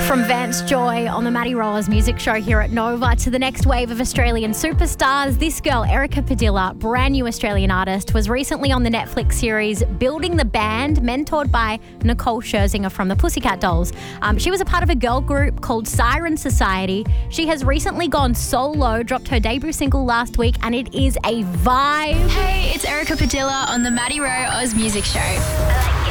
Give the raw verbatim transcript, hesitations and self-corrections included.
From Vance Joy on the Maddie Rollers Music Show here at Nova to the next wave of Australian superstars. This girl, Erica Padilla, brand new Australian artist, was recently on the Netflix series Building the Band, mentored by Nicole Scherzinger from the Pussycat Dolls. Um, she was a part of a girl group called Siren Society. She has recently gone solo, dropped her debut single last week, and it is a vibe. Hey, it's Erica Padilla on the Maddie Rowe Oz Music Show. I like